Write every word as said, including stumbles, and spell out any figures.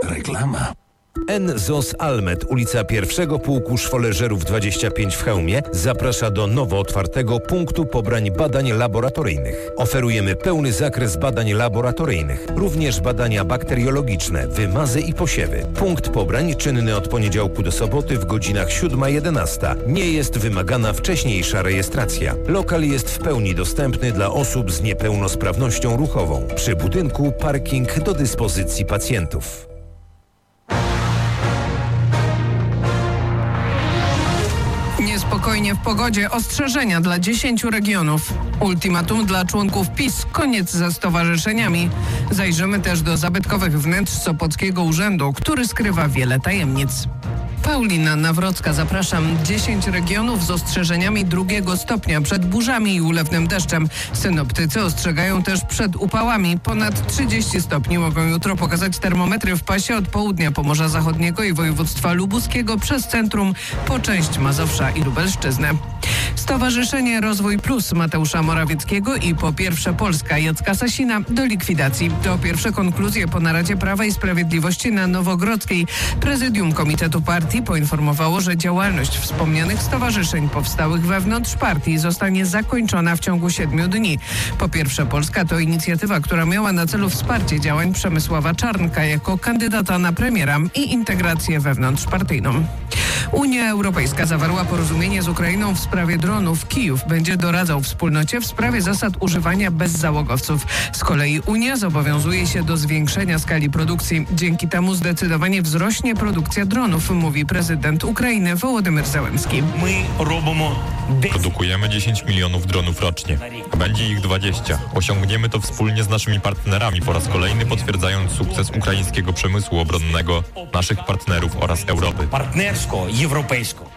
Reklama. N Z O S Almet, ulica pierwszego Pułku Szwoleżerów dwadzieścia pięć w Chełmie, zaprasza do nowo otwartego punktu pobrań badań laboratoryjnych. Oferujemy pełny zakres badań laboratoryjnych, również badania bakteriologiczne, wymazy i posiewy. Punkt pobrań czynny od poniedziałku do soboty w godzinach siódma jedenasta. Nie jest wymagana wcześniejsza rejestracja. Lokal jest w pełni dostępny dla osób z niepełnosprawnością ruchową. Przy budynku parking do dyspozycji pacjentów. Niespokojnie w pogodzie, ostrzeżenia dla dziesięciu regionów. Ultimatum dla członków PiS, koniec ze stowarzyszeniami. Zajrzymy też do zabytkowych wnętrz Sopockiego Urzędu, który skrywa wiele tajemnic. Paulina Nawrocka, zapraszam. dziesięć regionów z ostrzeżeniami drugiego stopnia przed burzami i ulewnym deszczem. Synoptycy ostrzegają też przed upałami. Ponad trzydzieści stopni mogą jutro pokazać termometry w pasie od południa Pomorza Zachodniego i województwa lubuskiego przez centrum po część Mazowsza i Lubelszczyznę. Stowarzyszenie Rozwój Plus Mateusza Morawieckiego i Po Pierwsze Polska Jacka Sasina do likwidacji. To pierwsze konkluzje po naradzie Prawa i Sprawiedliwości na Nowogrodzkiej. Prezydium Komitetu Partii poinformowało, że działalność wspomnianych stowarzyszeń powstałych wewnątrz partii zostanie zakończona w ciągu siedmiu dni. Po Pierwsze Polska to inicjatywa, która miała na celu wsparcie działań Przemysława Czarnka jako kandydata na premiera i integrację wewnątrzpartyjną. Unia Europejska zawarła porozumienie z Ukrainą w sprawie dronów. Kijów będzie doradzał wspólnocie w sprawie zasad używania bezzałogowców. Z kolei Unia zobowiązuje się do zwiększenia skali produkcji. Dzięki temu zdecydowanie wzrośnie produkcja dronów, mówi prezydent Ukrainy Wołodymyr Zełenski. Produkujemy dziesięć milionów dronów rocznie. Będzie ich dwadzieścia. Osiągniemy to wspólnie z naszymi partnerami, po raz kolejny potwierdzając sukces ukraińskiego przemysłu obronnego, naszych partnerów oraz Europy. Partnersko-europejsko.